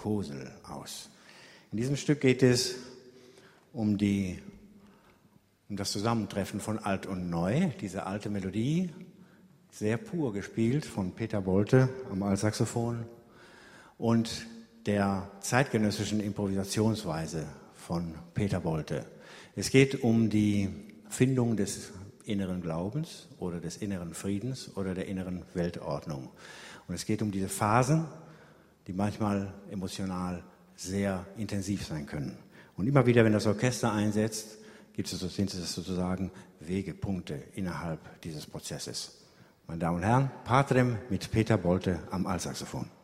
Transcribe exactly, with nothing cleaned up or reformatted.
Kosel aus. In diesem Stück geht es um, die, um das Zusammentreffen von Alt und Neu, diese alte Melodie, sehr pur gespielt von Peter Bolte am Altsaxophon und der zeitgenössischen Improvisationsweise von Peter Bolte. Es geht um die Findung des inneren Glaubens oder des inneren Friedens oder der inneren Weltordnung. Und es geht um diese Phasen, die manchmal emotional sehr intensiv sein können. Und immer wieder, wenn das Orchester einsetzt, gibt es, sind es sozusagen Wegepunkte innerhalb dieses Prozesses. Meine Damen und Herren, Patrem mit Peter Bolte am Altsaxophon.